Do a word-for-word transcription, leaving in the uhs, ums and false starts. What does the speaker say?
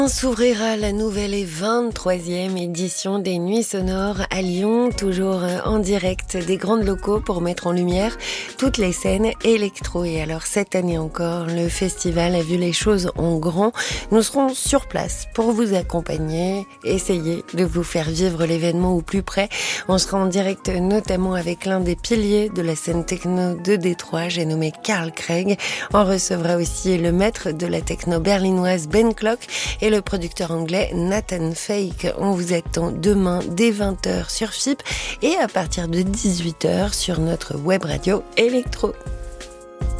S'ouvrira la nouvelle et vingt-troisième édition des Nuits Sonores à Lyon, toujours en direct des grandes locaux pour mettre en lumière toutes les scènes électro. Et alors cette année encore, le festival a vu les choses en grand. Nous serons sur place pour vous accompagner, essayer de vous faire vivre l'événement au plus près. On sera en direct notamment avec l'un des piliers de la scène techno de Détroit, j'ai nommé Carl Craig. On recevra aussi le maître de la techno berlinoise Ben Clock et le producteur anglais Nathan Fake. On vous attend demain dès vingt heures sur F I P et à partir de dix-huit heures sur notre web radio électro.